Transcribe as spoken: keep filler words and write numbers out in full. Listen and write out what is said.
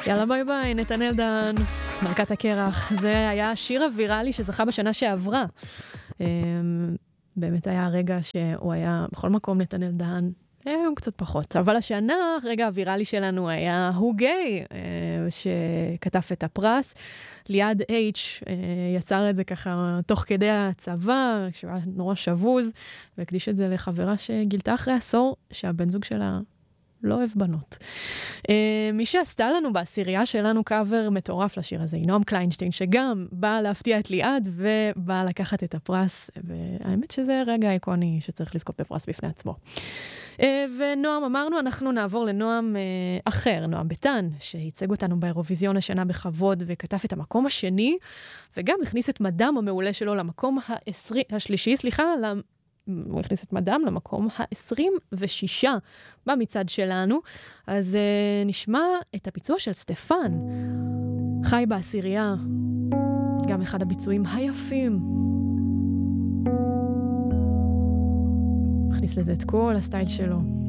יאללה ביי ביי, נתנאל דהן, מלכת הקרח. זה היה השיר הוויראלי שזכה בשנה שעברה. באמת היה הרגע שהוא היה בכל מקום נתנאל דהן, היום קצת פחות. אבל השנה, הרגע הוויראלי שלנו היה הוא גיי, שכתב את הפרס. ליעד אייץ' יצר את זה ככה תוך כדי הצבא, כשהוא היה נורא שבוז, והקדיש את זה לחברה שגילתה אחרי עשור שהבן זוג שלה לא אוהב בנות. מי שעשתה לנו בעשירייה שלנו קאבר מטורף לשיר הזה, היא נועם קליינשטיין, שגם באה להפתיע את ליעד ובאה לקחת את הפרס, והאמת שזה רגע איקוני שצריך לזכות בפרס בפני עצמו. ונועם, אמרנו, אנחנו נעבור לנועם אחר, נועם ביטן, שייצג אותנו באירוויזיון השנה בכבוד, וכתב את המקום השני, וגם הכניס את מדם המעולה שלו למקום העשרי, השלישי, סליחה, הוא הכניס את מדם למקום ה-עשרים ושישה במצד שלנו. אז uh, נשמע את הביצוע של סטפן, חי בעשירייה, גם אחד הביצועים היפים. מכניס לזה את כל הסטייל שלו.